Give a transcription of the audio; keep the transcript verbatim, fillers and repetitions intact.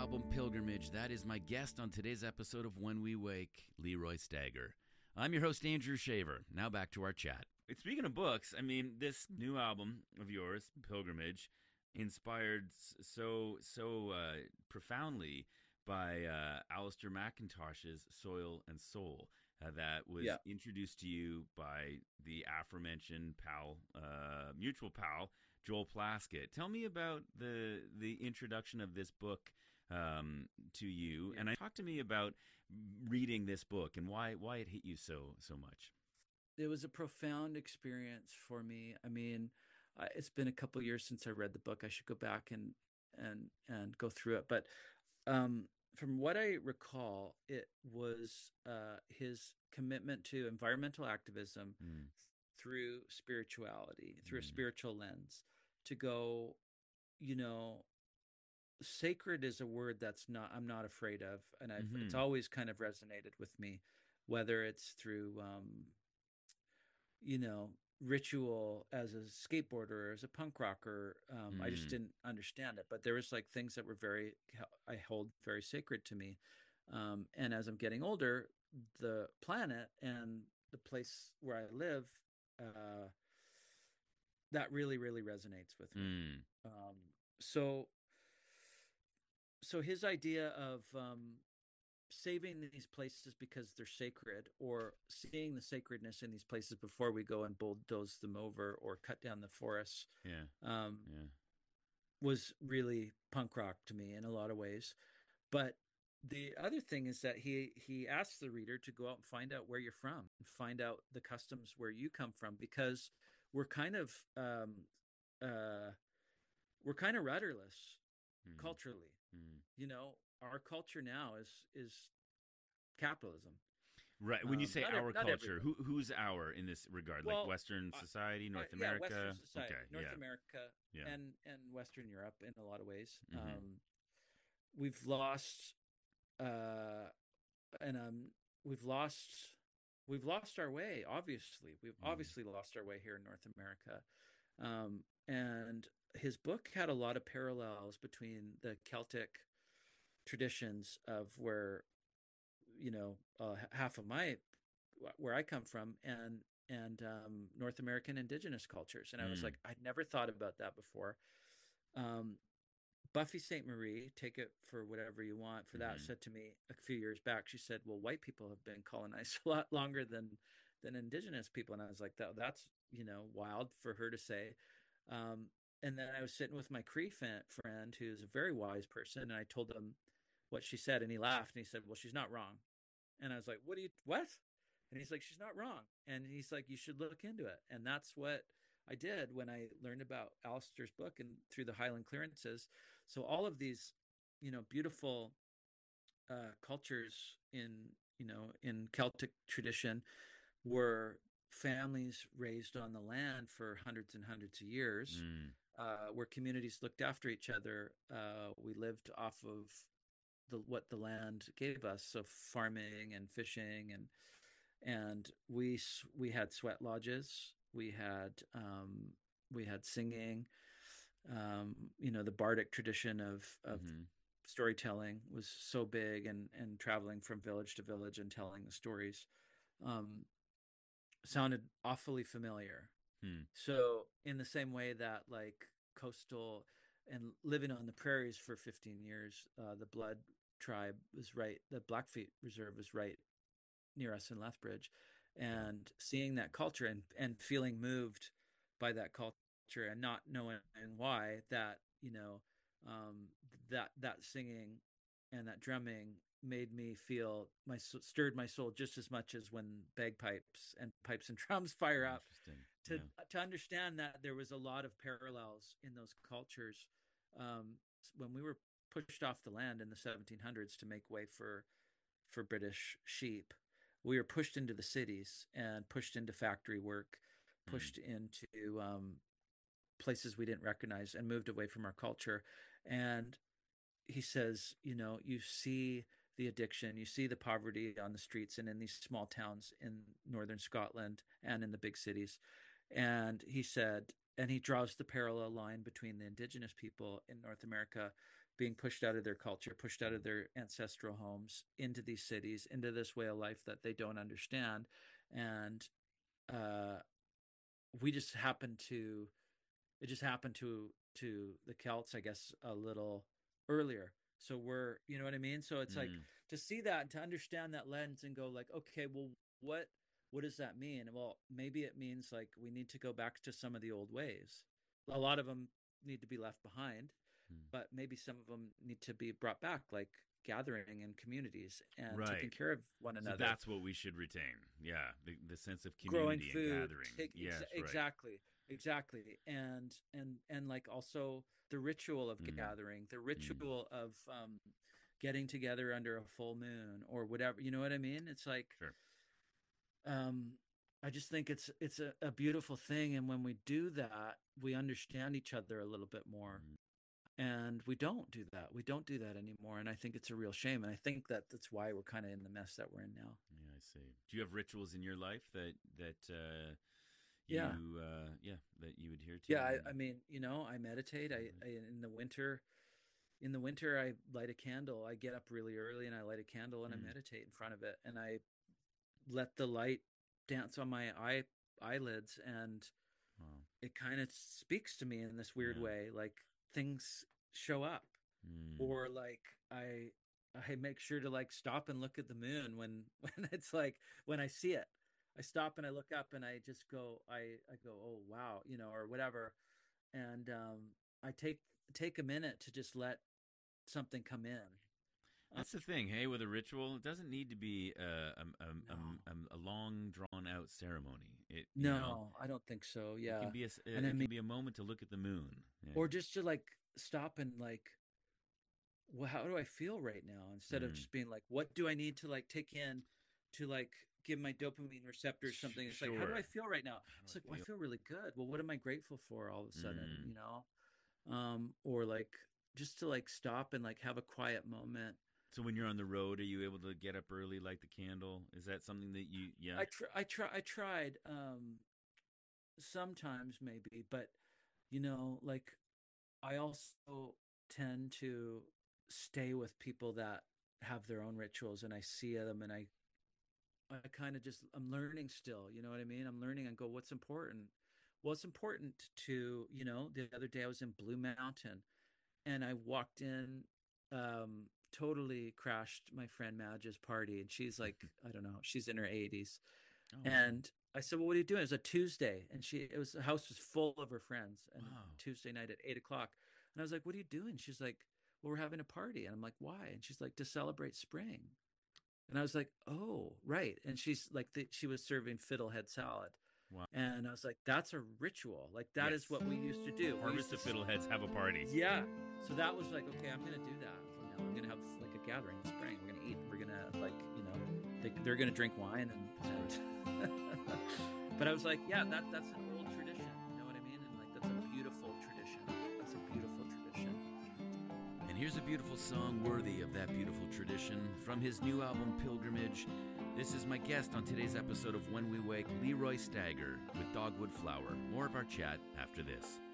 album, Pilgrimage. That is my guest on today's episode of When We Wake, Leroy Stagger. I'm your host, Andrew Shaver. Now back to our chat. Speaking of books, I mean, this new album of yours, Pilgrimage, inspired so so uh, profoundly by uh, Alistair McIntosh's Soil and Soul. Uh, that was yeah. introduced to you by the aforementioned pal, uh, mutual pal, Joel Plaskett. Tell me about the the introduction of this book um, to you, yeah. and I talk to me about reading this book and why why it hit you so so much. It was a profound experience for me. I mean, uh, it's been a couple of years since I read the book. I should go back and and and go through it. But um, from what I recall, it was uh, his commitment to environmental activism Mm. through spirituality, through Mm. a spiritual lens, to go, you know, sacred is a word that's not I'm not afraid of, and I've Mm-hmm. it's always kind of resonated with me, whether it's through um, you know, ritual as a skateboarder, as a punk rocker. Um, Mm. I just didn't understand it, but there was like things that were very, I hold very sacred to me. Um, and as I'm getting older, the planet and the place where I live, uh, that really, really resonates with me. Mm. Um, so, so his idea of um, saving these places because they're sacred, or seeing the sacredness in these places before we go and bulldoze them over or cut down the forests, Yeah. um, Yeah. was really punk rock to me in a lot of ways. But the other thing is that he he asks the reader to go out and find out where you're from, find out the customs where you come from, because we're kind of um, uh, we're kind of rudderless Mm. culturally. Mm. You know, our culture now is is capitalism. Right. When you Um, say not our ev- not culture, everybody. who who's our in this regard? Well, like Western uh, society, North uh, yeah, America? Western society, Okay. North Yeah. America, Yeah. and and Western Europe in a lot of ways. Mhm. Um, we've lost, uh, and um, we've lost, we've lost our way. Obviously, we've Mm. obviously lost our way here in North America. Um, and his book had a lot of parallels between the Celtic traditions of where, you know, uh, half of my where I come from, and and um, North American indigenous cultures. And I was Mm. like, I'd never thought about that before. Um, Buffy Sainte Marie, take it for whatever you want for that, Mhm. said to me a few years back, she said, well, white people have been colonized a lot longer than than indigenous people. And I was like, that, that's, you know, wild for her to say. Um, and then I was sitting with my Cree friend, who's a very wise person, and I told him what she said, and he laughed, and he said, well, she's not wrong. And I was like, what do you, what? And he's like, she's not wrong. And he's like, you should look into it. And that's what I did when I learned about Alistair's book and through the Highland clearances. So all of these, you know, beautiful uh, cultures in, you know, in Celtic tradition were families raised on the land for hundreds and hundreds of years, Mm. uh, where communities looked after each other. Uh, we lived off of the what the land gave us, so farming and fishing, and and we we had sweat lodges, we had um, we had singing. Um, you know, the bardic tradition of of Mhm. storytelling was so big, and and traveling from village to village and telling the stories um, sounded awfully familiar. Hmm. So in the same way that like coastal and living on the prairies for fifteen years, uh, the Blood tribe was right, the Blackfeet Reserve was right near us in Lethbridge, and seeing that culture and and feeling moved by that culture and not knowing why, that, you know, um, that that singing and that drumming made me feel my stirred my soul just as much as when bagpipes and pipes and drums fire up, Interesting. to Yeah. to understand that there was a lot of parallels in those cultures. Um, when we were pushed off the land in the seventeen hundreds to make way for for British sheep, we were pushed into the cities and pushed into factory work, Mm. pushed into um, places we didn't recognize, and moved away from our culture. And he says, you know, you see the addiction, you see the poverty on the streets and in these small towns in northern Scotland and in the big cities. And he said, and he draws the parallel line between the indigenous people in North America being pushed out of their culture, pushed out of their ancestral homes into these cities, into this way of life that they don't understand. And uh, we just happened to, it just happened to, to the Celts, I guess, a little earlier. So we're, you know what I mean? So it's mm. like to see that and to understand that lens and go like, okay, well, what, what does that mean? Well, maybe it means like we need to go back to some of the old ways. A lot of them need to be left behind, mm. but maybe some of them need to be brought back, like gathering in communities and right. taking care of one another. So that's what we should retain. Yeah, the, the sense of community Growing food, and gathering. Take, yes, exa- right. Exactly. Exactly. And and and like also the ritual of mm. gathering, the ritual mm. of um getting together under a full moon or whatever, you know what I mean? It's like sure. um I just think it's it's a, a beautiful thing, and when we do that, we understand each other a little bit more. Mm. And we don't do that. We don't do that anymore, and I think it's a real shame, and I think that that's why we're kind of in the mess that we're in now. Yeah, I see. Do you have rituals in your life that that uh You, yeah, uh, yeah, that you adhere to. Yeah, I, I mean, you know, I meditate. I, I in the winter, in the winter, I light a candle. I get up really early and I light a candle and mm. I meditate in front of it, and I let the light dance on my eye eyelids, and wow. it kind of speaks to me in this weird yeah. way. Like things show up, mm. or like I I make sure to like stop and look at the moon when when it's like when I see it. I stop and I look up and I just go, I, I go, oh, wow, you know, or whatever. And um, I take take a minute to just let something come in. That's um, the thing, hey, with a ritual, it doesn't need to be a, a, a, no. a, a long, drawn-out ceremony. It, no, know, I don't think so, yeah. It can be a, it and it I mean, can be a moment to look at the moon. Yeah. Or just to, like, stop and, like, well, how do I feel right now? Instead mm. of just being like, what do I need to, like, take in to, like, give my dopamine receptors something. It's sure. like, how do I feel right now? It's like, well, I feel really good. Well, what am I grateful for all of a sudden, mm. you know? Um, or like, just to like stop and like have a quiet moment. So when you're on the road, are you able to get up early, light the candle? Is that something that you, yeah? I try, I try, I tried, um, sometimes maybe, but you know, like I also tend to stay with people that have their own rituals, and I see them and I, I kind of just, I'm learning still, you know what I mean? I'm learning and go, what's important? Well, it's important to, you know, the other day I was in Blue Mountain and I walked in, um, totally crashed my friend Madge's party. And she's like, I don't know, she's in her eighties. Oh, and I said, well, what are you doing? It was a Tuesday. And she, it was, the house was full of her friends. And wow. Tuesday night at eight o'clock. And I was like, what are you doing? She's like, well, we're having a party. And I'm like, why? And she's like, to celebrate spring. And I was like, oh, right. And she's like, the, she was serving fiddlehead salad. Wow. And I was like, that's a ritual. Like, that yes. is what we used to do. Harvest of Fiddleheads have a party. Yeah. So that was like, okay, I'm going to do that from now. I'm going to have like a gathering in spring. We're going to eat. We're going to like, you know, they, they're going to drink wine. And, and but I was like, yeah, that that's an old tradition. You know what I mean? And like, that's a beautiful tradition. That's a beautiful tradition. And here's a beautiful song worthy of that beautiful tradition from his new album, Pilgrimage. This is my guest on today's episode of When We Wake, Leroy Stagger with Dogwood Flower. More of our chat after this.